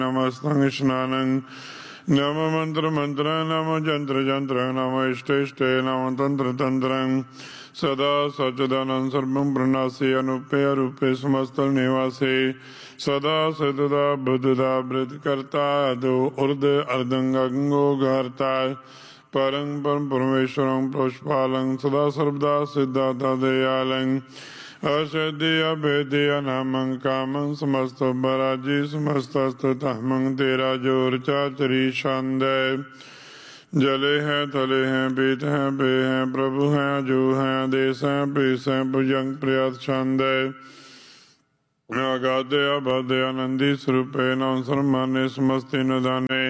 नमस्तंग स्नानं नम मंत्र मंत्र नम जंत्र जंत्र नम इष्टे इष्टे नम तंत्र तंत्रं सदा सच्चिदानंद सर्वं प्रणासे अनुपे अरूपे समस्त निवासे सदा सदा बुद्धदा वृत्तकर्ता दो उर्द अर्धंगो घरता परं परम परमेश्वरं पुष्पालं सदा सर्वदा सिद्धार्थ दयालं अशद्य अभेद्य नामं कामं समस्त बराजी समस्त तहमं तेरा जोर चाचरी शांद जले हैं तले हैं बीत हैं बे हैं प्रभु हैं जो हैं देश हैं पेश हैं भुजंग प्रयात छंद अगाधे अबाधे आनंदी स्वरूपे नम सर्मान्य समस्ते नदाने